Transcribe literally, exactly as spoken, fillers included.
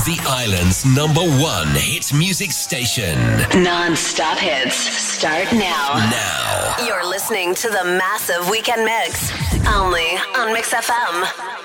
The island's number one hit music station. Non-stop hits start now. Now. You're listening to the Massive Weekend Mix. Only on Mix F M.